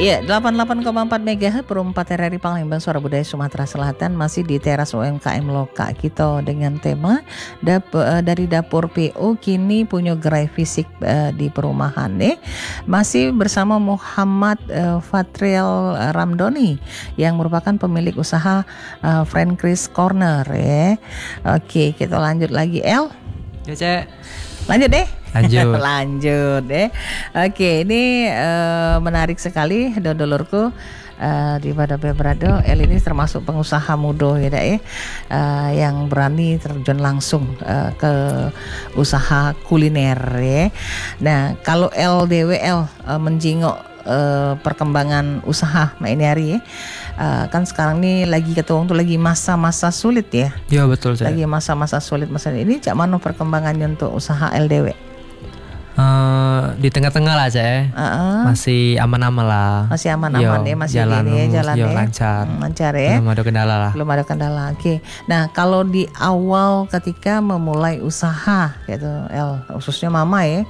Iya, 88,4 MHz Perumpat RRI Palembang Suara Budaya Sumatera Selatan masih di teras UMKM Loka kita dengan tema dari dapur PO kini punya gerai fisik di perumahan masih bersama Muhammad Fatrial Ramdoni yang merupakan pemilik usaha Friend Chris Corner ya. Oke, kita lanjut lagi El. Ya, Cek. Lanjut deh. Lanjut deh. Oke, ini menarik sekali dodolorku di pada Bebrado. El ini termasuk pengusaha muda ya yang berani terjun langsung ke usaha kuliner ya. Nah, kalau LDWL menjingok perkembangan usaha ini hari ya. Kan sekarang nih lagi ketuang tuh lagi masa-masa sulit ya. Iya betul saya. Lagi masa-masa sulit ini cak mana perkembangannya untuk usaha LDW? Di tengah-tengah lah saya. Masih aman-aman lah. Masih aman-aman ya, masih jalan ini ya, jalan ya. Lancar ya. Belum ada kendala lah. Belum ada kendala. Oke. Nah, kalau di awal ketika memulai usaha gitu, El, khususnya Mama ya.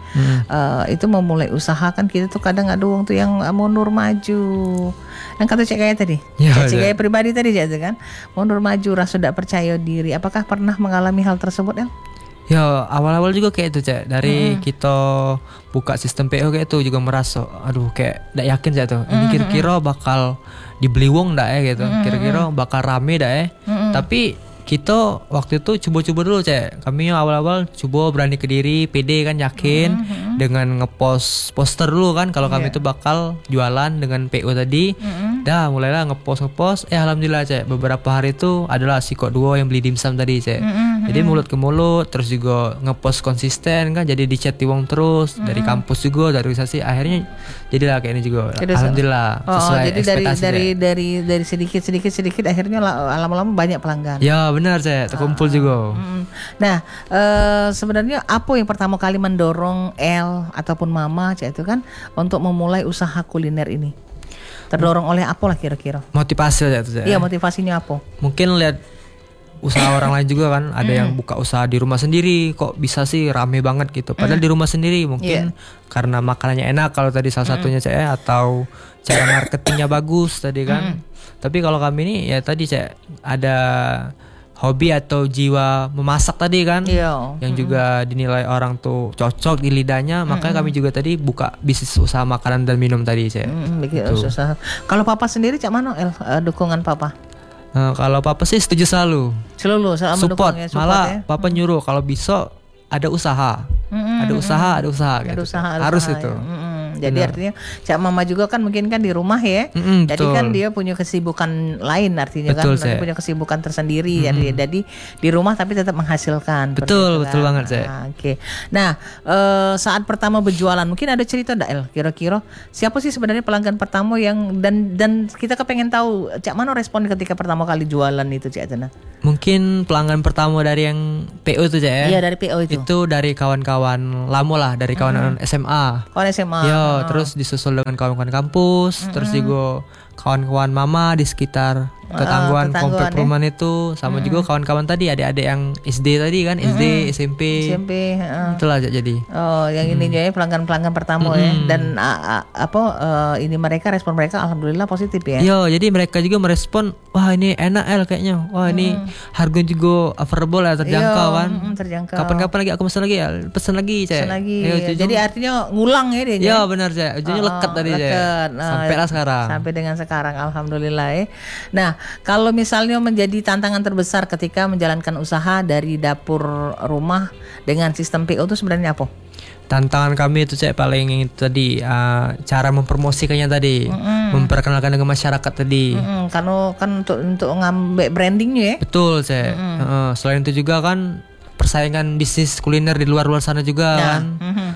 Itu memulai usaha kan kita tuh kadang ada uang tuh yang mundur maju. Yang kata Cek Gaya tadi. Cek Gaya pribadi tadi aja kan. Mundur maju, rasa tidak percaya diri. Apakah pernah mengalami hal tersebut, El? Ya awal-awal juga kayak itu Cek. Dari kita buka sistem PO kayak itu juga merasa aduh kayak gak yakin Cek tuh. Ini kira-kira bakal dibeli wong gak ya gitu. Kira-kira bakal rame gak ya. Tapi kita waktu itu coba-coba dulu Cek. Kami awal-awal coba berani ke diri, pede kan, yakin dengan ngepost poster dulu kan kalau kami itu bakal jualan dengan PO tadi. Dah mulailah ngepost. Alhamdulillah Cek. Beberapa hari itu adalah si kok duo yang beli dimsum tadi Cek. Jadi mulut ke mulut, terus juga ngepost konsisten kan, jadi di chat wong terus dari kampus juga, dari organisasi, akhirnya jadilah kayak ini juga. Alhamdulillah sesuai jadi ekspektasi. Dari sedikit akhirnya lama-lama banyak pelanggan. Ya benar saya terkumpul juga. Nah sebenarnya apa yang pertama kali mendorong El ataupun Mama Cek itu kan untuk memulai usaha kuliner ini? Terdorong oleh apa lah kira-kira? Motivasi aja tuh. Iya, motivasinya apa? Mungkin lihat usaha orang lain juga kan, ada yang buka usaha di rumah sendiri, kok bisa sih rame banget gitu. Padahal di rumah sendiri mungkin karena makanannya enak kalau tadi salah satunya saya, atau cara marketingnya bagus tadi kan. Tapi kalau kami ini ya tadi saya ada hobi atau jiwa memasak tadi kan, yang juga dinilai orang tuh cocok di lidahnya, makanya kami juga tadi buka bisnis usaha makanan dan minum tadi saya. Gitu. Kalau Papa sendiri cak mana El, dukungan Papa? Kalau Papa sih setuju selalu support malah Papa nyuruh kalau bisa ada usaha, ada usaha gitu. Harus itu. Jadi artinya Cak Mama juga kan mungkin kan di rumah ya. Jadi betul. kan dia punya kesibukan lain artinya betul, kan punya kesibukan tersendiri. Jadi di rumah tapi tetap menghasilkan. Betul banget saya. Oke. Nah, saat pertama berjualan mungkin ada cerita enggak El? Kira-kira siapa sih sebenarnya pelanggan pertama yang dan kita kepengen tahu Cak mana respon ketika pertama kali jualan itu Cak Tena? Mungkin pelanggan pertama dari yang PO itu Cak ya. Iya, dari PO itu. Itu dari kawan-kawan lama lah, dari kawan SMA. Kawan SMA. Terus disusul dengan kawan-kawan kampus, terus juga kawan-kawan Mama di sekitar tetangguan komplek perumahan itu, sama juga kawan-kawan tadi adik-adik yang SD tadi kan, SD, SMP. Itulah jadi. Yang ini ya pelanggan pertama ya. Dan ini respon mereka alhamdulillah positif ya. Iya, jadi mereka juga merespon, wah ini enak El kayaknya. Wah ini harga juga affordable ya, terjangkau kan. Terjangkau. Kapan-kapan lagi aku pesan lagi ya, pesan lagi Cek. Jadi artinya ngulang ya dia. Iya benar Cek. Ujungnya lekat tadi Cek. Sampailah sekarang. Sampai dengan sekarang alhamdulillah ya. Nah, kalau misalnya menjadi tantangan terbesar ketika menjalankan usaha dari dapur rumah dengan sistem PO itu sebenarnya apa? Tantangan kami itu Cek paling tadi cara mempromosikannya tadi, memperkenalkan dengan masyarakat tadi. Karena kan untuk ngambil brandingnya ya. Betul Cek. Selain itu juga kan persaingan bisnis kuliner di luar sana juga kan.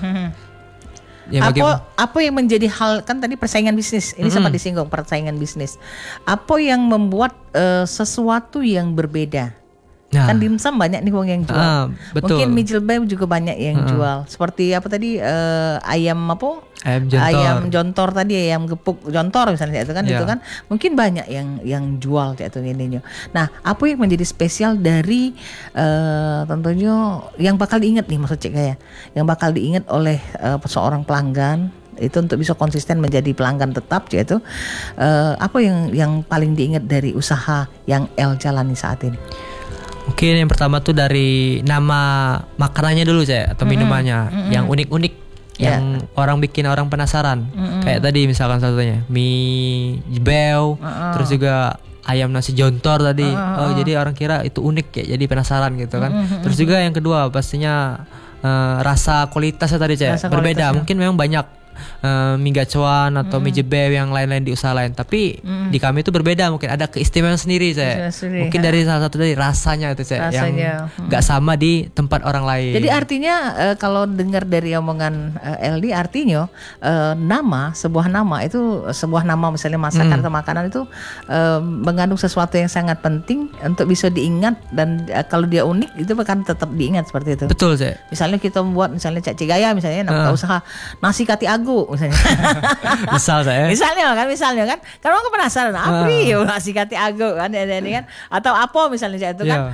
Ya, apa yang menjadi hal kan tadi persaingan bisnis ini sempat disinggung persaingan bisnis. Apa yang membuat sesuatu yang berbeda? Kan dimsum banyak nih wong yang jual. Mungkin mijilbay juga banyak yang jual. Seperti apa tadi ayam apa? Ayam jontor tadi, ayam gepuk jontor misalnya itu kan itu kan mungkin banyak yang jual kayak itu ininya. Nah, apa yang menjadi spesial dari tentunya yang bakal diingat nih maksud Cik Gaya, yang bakal diingat oleh seorang pelanggan itu untuk bisa konsisten menjadi pelanggan tetap, yaitu apa yang paling diingat dari usaha yang El jalani saat ini? Mungkin yang pertama tuh dari nama makanannya dulu Cek, atau minumannya yang unik-unik, yang orang bikin orang penasaran. Kayak tadi misalkan satunya mie jebel, terus juga ayam nasi jontor tadi. Jadi orang kira itu unik ya, jadi penasaran gitu kan. Terus juga yang kedua pastinya rasa kualitasnya tadi Cek, berbeda. Mungkin memang banyak mie gacuan atau mie jebel yang lain-lain di usaha lain, tapi di kami itu berbeda, mungkin ada keistimewaan sendiri saya. Mungkin dari salah satu dari rasanya itu saya yang nggak sama di tempat orang lain. Jadi artinya kalau dengar dari omongan LD, artinya sebuah nama itu, sebuah nama misalnya masakan atau makanan itu mengandung sesuatu yang sangat penting untuk bisa diingat, dan kalau dia unik itu akan tetap diingat seperti itu. Betul saya. Misalnya kita membuat misalnya Cak Cigaya misalnya buka usaha nasi kati agu misalnya. misalnya kan orang penasaran apa ya nasi kati agu kan ini kan, atau apa misalnya itu kan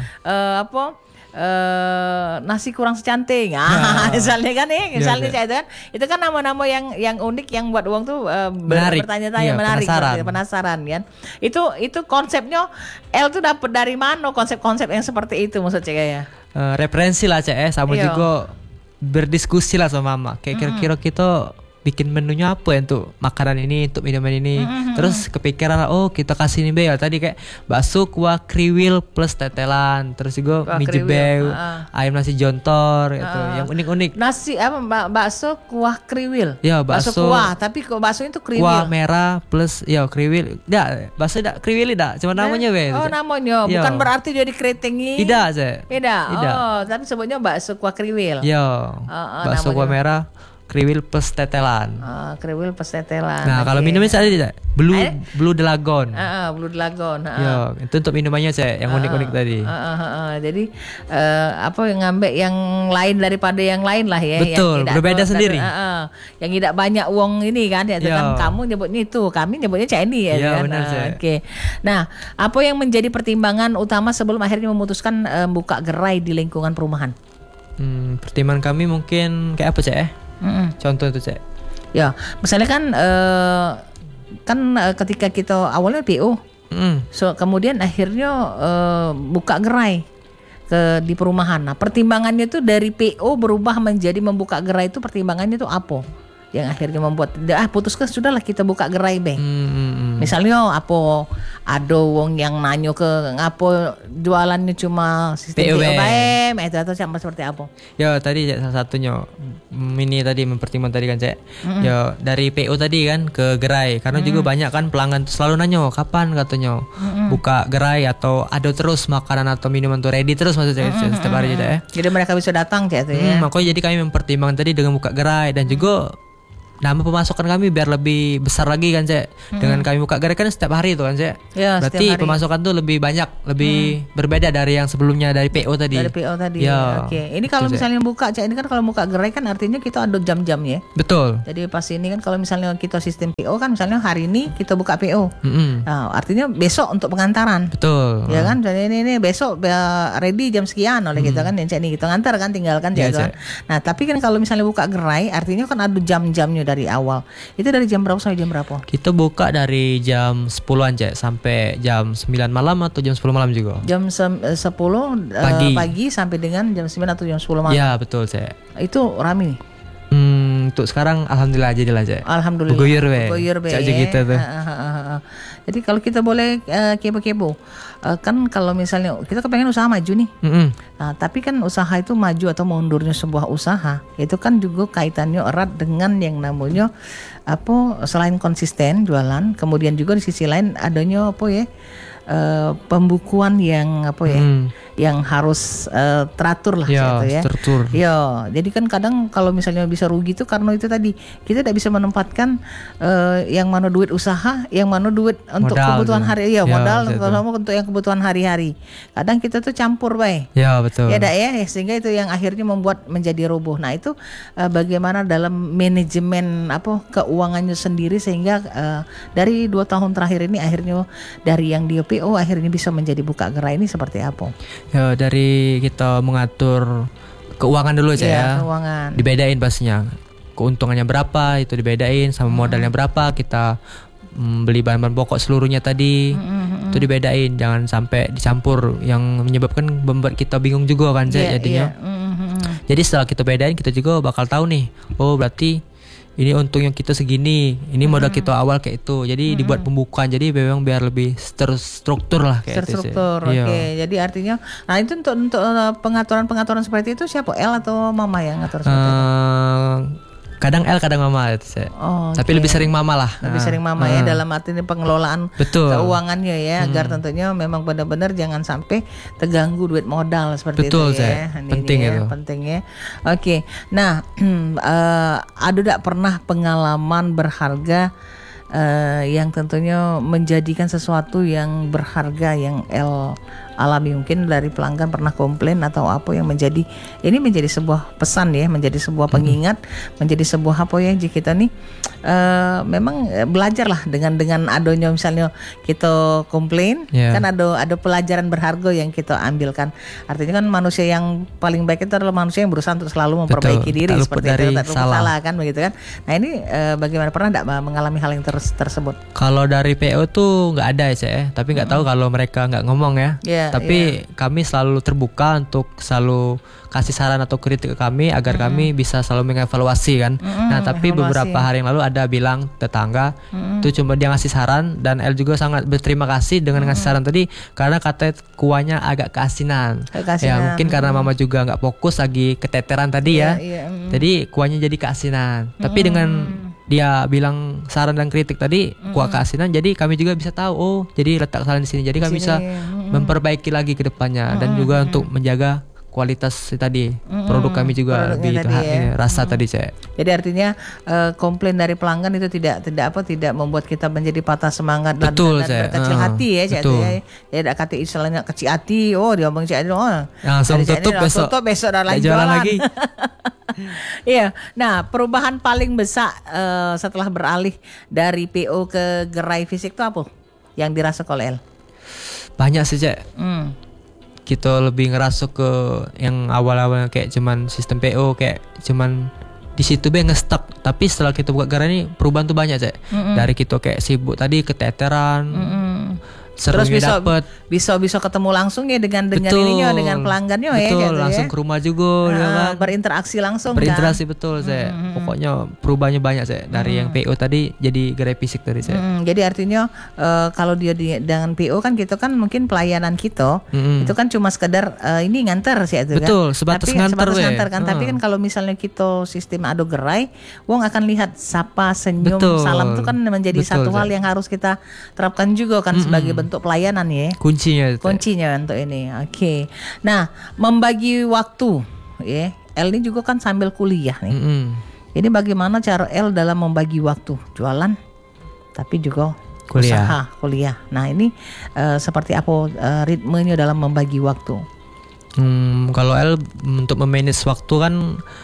nasi kurang secanting misalnya kan misalnya itu kan, itu kan nama-nama yang unik yang buat uang tuh bertanya-tanya, menarik, penasaran kan. Itu konsepnya El tuh dapat dari mana konsep-konsep yang seperti itu maksudnya ya? Referensi lah Cek, sama juga berdiskusi lah sama mama. Kayak kira-kira kita bikin menunya apa ya untuk makanan ini, untuk minuman ini. Terus kepikiran kita kasih ini Bel tadi kayak bakso kuah kriwil plus tetelan, terus juga mie jebel, ayam nasi jontor gitu, yang unik-unik. Nasi bakso kuah kriwil. Ya, bakso kuah, tapi kok bakso itu kriwil. Kuah merah plus kriwil. Bakso kriwil cuma namanya Bel. Namanya, bukan berarti dia dikeritingi. Tidak, Cek. Tidak. Tapi sebutnya bakso kuah kriwil. Bakso kuah merah kriwil plus tetelan. Kriwil plus tetelan. Nah, kalau minumnya saya tidak. Blue Dragon. Blue Dragon. Itu untuk minumannya saya yang unik-unik tadi. Jadi yang ngambil yang lain daripada yang lain lah ya. Betul, berbeda sendiri. Yang tidak banyak uang ini kan, ya kan kamu nyebutnya itu, kami nyebutnya cak ini ya. Iya, kan? benar saya. Oke. Nah, apa yang menjadi pertimbangan utama sebelum akhirnya memutuskan buka gerai di lingkungan perumahan? Pertimbangan kami mungkin kayak apa Cek? Contoh itu Cek. Ya, misalnya kan ketika kita awalnya PO, kemudian akhirnya buka gerai di perumahan. Nah, pertimbangannya itu dari PO berubah menjadi membuka gerai itu, pertimbangannya itu apa? Yang akhirnya membuat putuskan sudahlah kita buka gerai Bang. Misalnya ada wong yang nanyo ke ngapo jualannya cuma sistem PO itu atau sama seperti apa? Ya tadi salah satunya ini tadi mempertimbangkan tadi kan Cek. Ya dari PO tadi kan ke gerai, karena juga banyak kan pelanggan selalu nanyo kapan katanya buka gerai, atau ada terus makanan atau minuman tuh ready terus maksudnya setiap hari Cek ya. Jadi mereka bisa datang Cek itu ya. Makanya jadi kami mempertimbangkan tadi dengan buka gerai, dan juga nama pemasukan kami biar lebih besar lagi kan Cek. Dengan kami buka gerai kan setiap hari itu kan Cek. Ya, berarti pemasukan tuh lebih banyak, lebih berbeda dari yang sebelumnya dari PO tadi. Dari PO tadi. Ya. Oke. Ini kalau misalnya buka Cek, ini kan kalau buka gerai kan artinya kita ada jam-jam ya. Betul. Jadi pas ini kan kalau misalnya kita sistem PO kan misalnya hari ini kita buka PO. Nah, artinya besok untuk pengantaran. Betul. Ya kan. Jadi ini besok ready jam sekian oleh kita kan, yang Cek ini kita ngantar kan, tinggalkan Cek kan. Nah, tapi kan kalau misalnya buka gerai artinya kan ada jam-jamnya dari awal. Itu dari jam berapa sampai jam berapa? Kita buka dari jam 10-an Cek sampai jam 9 malam atau jam 10 malam juga. Jam 10 pagi sampai dengan jam 9 atau jam 10 malam. Ya, betul Cek. Itu rame nih. Untuk sekarang alhamdulillah jadilah Cek. Alhamdulillah. Buguyur be. Cek gitu tuh. Jadi kalau kita boleh kepo-kepo, kan kalau misalnya kita kepengen usaha maju nih, nah tapi kan usaha itu maju atau mundurnya sebuah usaha itu kan juga kaitannya erat dengan yang namanya selain konsisten jualan, kemudian juga di sisi lain adanya pembukuan yang yang harus teratur lah gitu ya. Struktur. Ya, jadi kan kadang kalau misalnya bisa rugi itu karena itu tadi kita tidak bisa menempatkan yang mana duit usaha, yang mana duit untuk modal kebutuhan hari modal sama untuk yang kebutuhan hari-hari. Kadang kita tuh campur Ya, betul. Ya sehingga itu yang akhirnya membuat menjadi roboh. Nah, itu bagaimana dalam manajemen keuangannya sendiri sehingga dari 2 tahun terakhir ini akhirnya dari yang di PO akhirnya bisa menjadi buka gerai ini seperti apa? Ya, dari kita mengatur keuangan dulu Cek ya. Keuangan. Dibedain pastinya. keuntungannya berapa itu dibedain, sama modalnya berapa kita beli bahan-bahan pokok seluruhnya tadi itu dibedain, jangan sampai dicampur yang membuat kita bingung juga kan jadinya. Jadi setelah kita bedain kita juga bakal tahu nih, oh berarti ini untungnya kita segini, ini modal kita awal kayak itu. Jadi dibuat pembukaan, jadi memang biar lebih terstruktur lah kayak terstruktur. Oke. Jadi artinya, nah itu untuk pengaturan seperti itu siapa, L atau Mama yang ngatur seperti itu? Kadang L, kadang Mama itu saya. Tapi lebih sering Mama lah. Lebih sering Mama ya, dalam arti ini pengelolaan keuangannya ya, agar tentunya memang benar-benar jangan sampai terganggu duit modal seperti itu ya. Penting ya, itu. Penting ya. Oke. Nah, ada tidak pernah pengalaman berharga yang tentunya menjadikan sesuatu yang berharga yang L alami, mungkin dari pelanggan pernah komplain atau apa yang menjadi sebuah pesan ya, menjadi sebuah pengingat, menjadi sebuah apa ya, jika kita nih memang belajarlah dengan adanya misalnya kita komplain kan ada pelajaran berharga yang kita ambilkan. Artinya kan manusia yang paling baik itu adalah manusia yang berusaha untuk selalu memperbaiki diri seperti itu, tak salah kan begitu kan. Nah ini bagaimana, pernah tidak mengalami hal yang tersebut? Kalau dari PO tuh nggak ada ya saya, tapi nggak tahu kalau mereka nggak ngomong ya. Tapi kami selalu terbuka untuk selalu kasih saran atau kritik ke kami agar kami bisa selalu mengevaluasi kan. Nah tapi beberapa hari yang lalu ada bilang tetangga itu cuma dia ngasih saran, dan L juga sangat berterima kasih dengan ngasih saran tadi, karena katanya kuahnya agak keasinan. Ya mungkin karena Mama juga nggak fokus lagi keteteran tadi ya. Jadi kuahnya jadi keasinan. Tapi dengan dia bilang saran dan kritik tadi kuah keasinan, jadi kami juga bisa tahu, oh jadi letak kesalahan di sini, jadi kami bisa memperbaiki lagi ke depannya, dan juga untuk menjaga kualitas tadi produk kami juga lebih rasa tadi saya. Jadi artinya komplain dari pelanggan itu tidak membuat kita menjadi patah semangat dan berkecil hati ya, Cik. Ya tidak kata istilahnya kecil hati, oh dia ngomong Cik, langsung tutup besok dan lain jualan lagi. Iya. Nah, perubahan paling besar setelah beralih dari PO ke gerai fisik itu apa yang dirasa oleh L? Banyak sih, Cek. Kita lebih ngerasa ke yang awal-awal kayak cuman sistem PO, kayak cuman di situ nge-stuck. Tapi setelah kita buka gerai ini perubahan tuh banyak, Cek. Dari kita kayak sibuk tadi keteteran. Terus bisa ketemu langsung ya dengan ininya, dengan pelanggannya ya. Betul, langsung ke rumah juga kan. Berinteraksi langsung kan. Betul saya. Pokoknya perubahannya banyak saya. Dari yang PO tadi jadi gerai fisik tadi saya. Jadi artinya kalau dia dengan PO kan kita kan mungkin pelayanan kita itu kan cuma sekedar ini nganter sih itu kan. Betul, sebatas nganter kan. Tapi kan kalau misalnya kita sistem ado gerai, wong akan lihat sapa, senyum, salam itu kan menjadi satu hal yang harus kita terapkan juga kan sebagai bentuk pelayanan ya. Kuncinya untuk ini. Oke. Nah, membagi waktu ya. L ini juga kan sambil kuliah nih. Ini bagaimana cara L dalam membagi waktu jualan tapi juga usaha kuliah. Nah, ini seperti apa ritmenya dalam membagi waktu? Kalau L untuk memanage waktu kan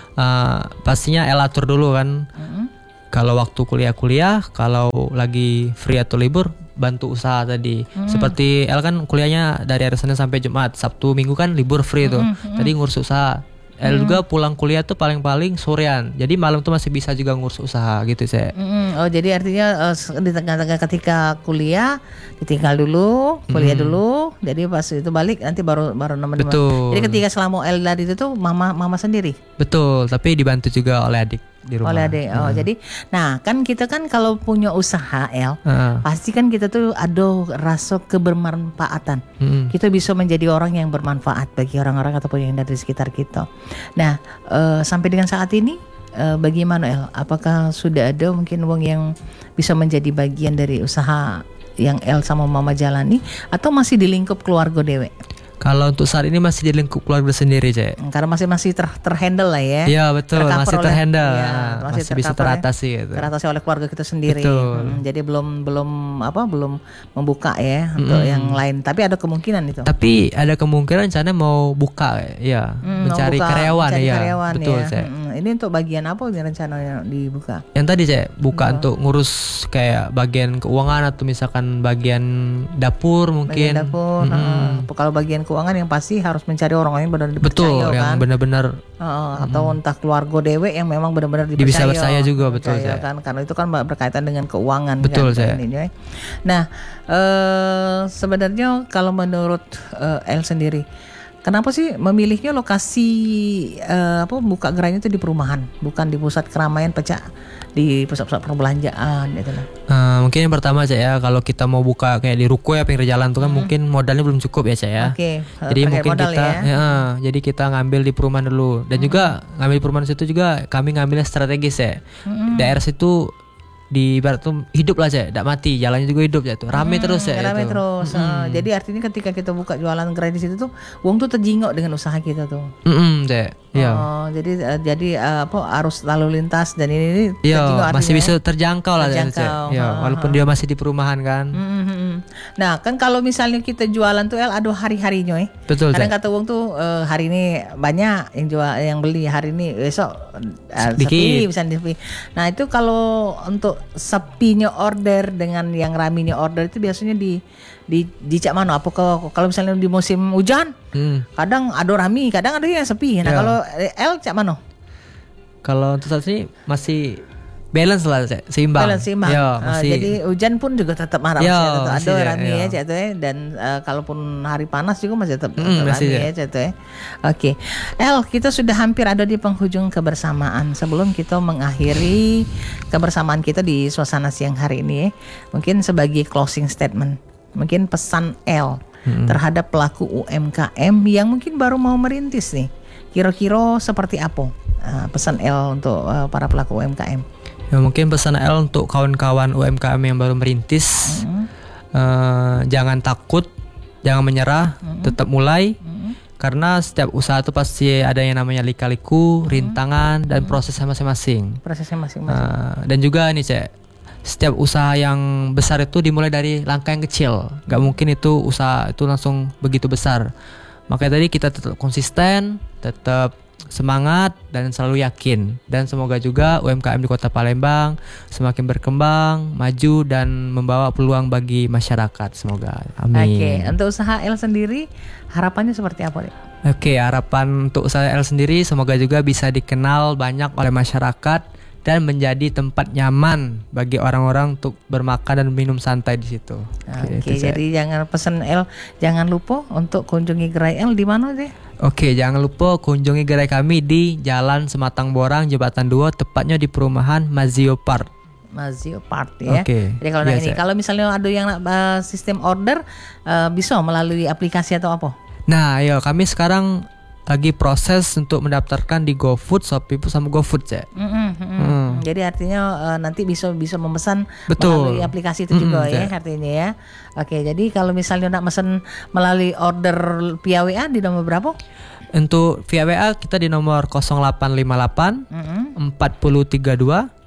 pastinya L atur dulu kan. Kalau waktu kuliah, kalau lagi free atau libur bantu usaha tadi. Seperti L kan kuliahnya dari hari Senin sampai Jumat, Sabtu Minggu kan libur free tuh. Tadi ngurus usaha. L juga pulang kuliah tuh paling sorean. Jadi malam tuh masih bisa juga ngurus usaha gitu saya. Oh jadi artinya di tengah-tengah ketika kuliah ditinggal dulu, kuliah dulu. Jadi pas itu balik nanti baru nemenin. Betul. Jadi ketika selama L dari itu tuh mama sendiri. Betul, tapi dibantu juga oleh adik di rumah. Oleh adik. Oh jadi, nah kan kita kan kalau punya usaha L, pasti kan kita tuh ada rasa kebermanfaatan. Kita bisa menjadi orang yang bermanfaat bagi orang-orang ataupun yang dari sekitar kita. Nah, sampai dengan saat ini bagaimana L? Apakah sudah ada mungkin wong yang bisa menjadi bagian dari usaha yang L sama Mama jalani, atau masih di lingkup keluarga dewe? Kalau untuk saat ini masih di lingkup keluarga sendiri, Cek. Karena masih terhandle lah ya. Iya, betul, masih terhandle. Masih bisa teratasi gitu. Teratasi oleh keluarga kita sendiri. Jadi belum membuka ya untuk yang lain. Tapi ada kemungkinan itu. Tapi ada kemungkinan rencana mau buka ya, mencari karyawan ya. Betul, Cek. Ini untuk bagian apa ini rencananya dibuka? Yang tadi saya buka untuk ngurus kayak bagian keuangan atau misalkan bagian dapur mungkin. Bagian dapur. Kalau bagian keuangan yang pasti harus mencari orang yang benar dipercaya. Betul, kan? yang benar-benar atau entah keluarga dewe yang memang benar-benar dipercaya. Bisa percaya juga, betul saya. Kan? Karena itu kan berkaitan dengan keuangan. Betul kan? saya. Nah, sebenarnya kalau menurut El sendiri, kenapa sih memilihnya lokasi buka gerainya itu di perumahan, bukan di pusat keramaian pecah di pusat-pusat perbelanjaan gitu lah. Mungkin yang pertama ya, kalau kita mau buka kayak di ruko ya pinggir jalan tuh kan mungkin modalnya belum cukup ya saya. Jadi mungkin kita jadi kita ngambil di perumahan dulu dan juga ngambil di perumahan situ juga kami ngambilnya strategis ya. Daerah situ di barat tuh hidup lah tidak mati, jalannya juga hidup ya tuh rame terus ya. Rame terus. Jadi artinya ketika kita buka jualan gerai di situ tuh, uang tuh terjingok dengan usaha kita tuh. Jadi arus lalu lintas dan ini terjingok masih bisa terjangkau lah. Walaupun dia masih di perumahan kan. Nah kan kalau misalnya kita jualan tuh ada hari-harinya Betul. Kadang kata uang tuh hari ini banyak yang jual yang beli, hari ini besok sepi bisa sepi. Nah itu kalau untuk sepinya order dengan yang raminya order itu biasanya di cak mana? Apa kalau misalnya di musim hujan, kadang ada rami, kadang ada yang sepi. Nah kalau El cak mana? Kalau untuk saat ini masih balance lah, seimbang. Jadi hujan pun juga tetap marah, tetap ada rami ya cak tuh dan kalaupun hari panas juga masih tetap rami ya cak tuh. Oke, El, kita sudah hampir ada di penghujung kebersamaan. Sebelum kita mengakhiri kebersamaan kita di suasana siang hari ini, mungkin sebagai closing statement, mungkin pesan El terhadap pelaku UMKM yang mungkin baru mau merintis nih, kira-kira seperti apa pesan El untuk para pelaku UMKM? Ya, mungkin pesan El untuk kawan-kawan UMKM yang baru merintis, jangan takut, jangan menyerah, tetap mulai. Karena setiap usaha itu pasti ada yang namanya lika-liku, rintangan dan prosesnya masing-masing. Dan juga nih Cek, setiap usaha yang besar itu dimulai dari langkah yang kecil. Gak mungkin itu usaha itu langsung begitu besar. Makanya tadi kita tetap konsisten, tetap semangat dan selalu yakin, dan semoga juga UMKM di Kota Palembang semakin berkembang, maju dan membawa peluang bagi masyarakat, semoga. Amin. Oke, untuk usaha El sendiri harapannya seperti apa deh? Oke, harapan untuk usaha El sendiri semoga juga bisa dikenal banyak oleh masyarakat dan menjadi tempat nyaman bagi orang-orang untuk bermakan dan minum santai di situ. Oke, jadi jangan pesan El, jangan lupa untuk kunjungi gerai El di mana deh? Oke, jangan lupa kunjungi gerai kami di Jalan Sematang Borang, Jembatan 2, tepatnya di perumahan Mazio Park ya. Jadi kalau misalnya ada yang sistem order bisa melalui aplikasi atau apa? Nah, kami sekarang lagi proses untuk mendaftarkan di GoFood, Shopee sama GoFood ya. Jadi artinya nanti bisa memesan melalui aplikasi itu juga ya artinya ya. Oke, jadi kalau misalnya nak pesan melalui order via WA di nomor berapa? Untuk via WA kita di nomor 0858 4032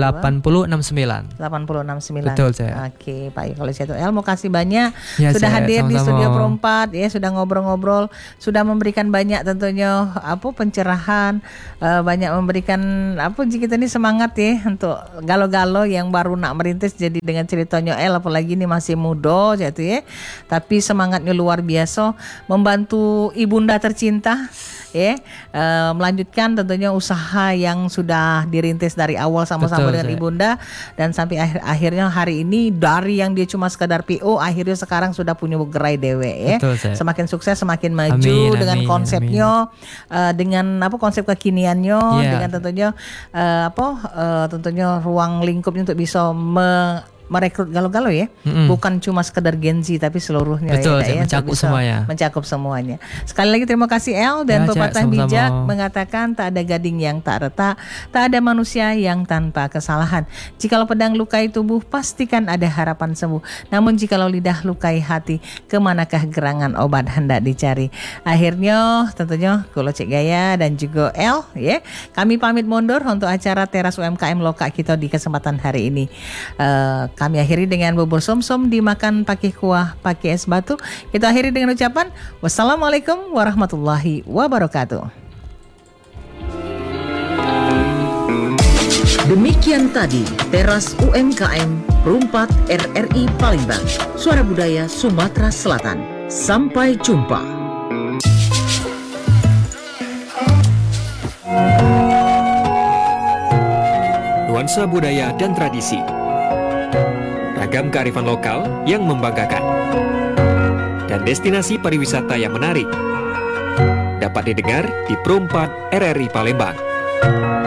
8069. Betul saya. Oke, Pak kalau saya El mau kasih banyak sudah hadir di studio Perempat ya, sudah ngobrol-ngobrol, sudah memberikan banyak tentunya pencerahan, banyak memberikan kita ini semangat ya untuk galo-galo yang baru nak merintis. Jadi dengan ceritanya El apalagi ini masih muda gitu ya, tapi semangatnya luar biasa membantu ibunda tercinta ya, melanjutkan tentunya usaha yang sudah dirintis dari awal sama-sama dengan ibunda, dan sampai akhirnya hari ini dari yang dia cuma sekadar PO akhirnya sekarang sudah punya gerai dewe ya. Semakin sukses, semakin maju dengan konsepnya, dengan konsep kekiniannya, dengan tentunya tentunya ruang lingkupnya untuk bisa merekrut galo-galo ya, bukan cuma sekedar Gen Z tapi seluruhnya. Betul, ya, mencakup semuanya. Sekali lagi terima kasih El, dan pepatah bijak mengatakan tak ada gading yang tak retak, tak ada manusia yang tanpa kesalahan. Jikalau pedang lukai tubuh, pastikan ada harapan sembuh. Namun jikalau lidah lukai hati, kemanakah gerangan obat hendak dicari. Akhirnya tentunya Kulo Cik Gaya dan juga El ya, kami pamit mundur untuk acara Teras UMKM Lokal kita di kesempatan hari ini. Kami akhiri dengan bubur somsom dimakan pakai kuah, pakai es batu. Kita akhiri dengan ucapan wassalamualaikum warahmatullahi wabarakatuh. Demikian tadi Teras UMKM Perumpat RRI Palembang, Suara Budaya Sumatera Selatan. Sampai jumpa. Nuansa budaya dan tradisi, ragam kearifan lokal yang membanggakan, dan destinasi pariwisata yang menarik dapat didengar di Perumpat RRI Palembang.